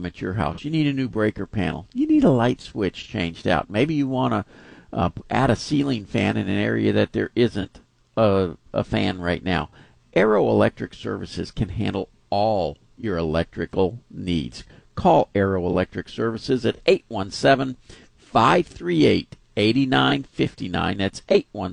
problem at your house. You need a new breaker panel. You need a light switch changed out. Maybe you want to add a ceiling fan in an area that there isn't a fan right now. Arrow Electric Services can handle all your electrical needs. Call Arrow Electric Services at 817-538-8959. That's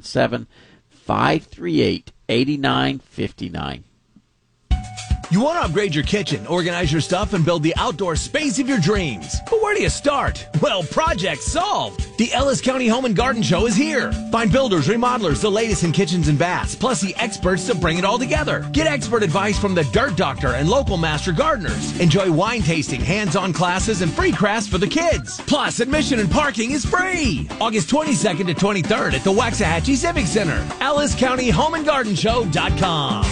817-538-8959. You want to upgrade your kitchen, organize your stuff, and build the outdoor space of your dreams. But where do you start? Well, project solved. The Ellis County Home and Garden Show is here. Find builders, remodelers, the latest in kitchens and baths, plus the experts to bring it all together. Get expert advice from the Dirt Doctor and local master gardeners. Enjoy wine tasting, hands-on classes, and free crafts for the kids. Plus, admission and parking is free. August 22nd to 23rd at the Waxahachie Civic Center. EllisCountyHomeandGardenShow.com.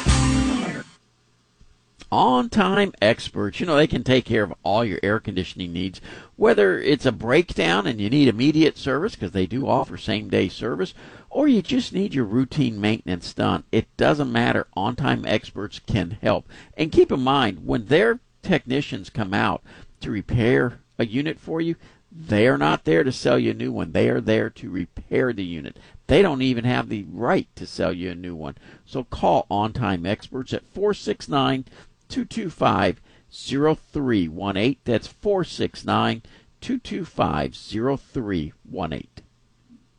On-time experts, they can take care of all your air conditioning needs, whether it's a breakdown and you need immediate service because they do offer same-day service, or you just need your routine maintenance done. It doesn't matter. On-time experts can help. And keep in mind, when their technicians come out to repair a unit for you, they are not there to sell you a new one. They are there to repair the unit. They don't even have the right to sell you a new one. So call On-Time Experts at 469-225-0318. That's 469-225-0318.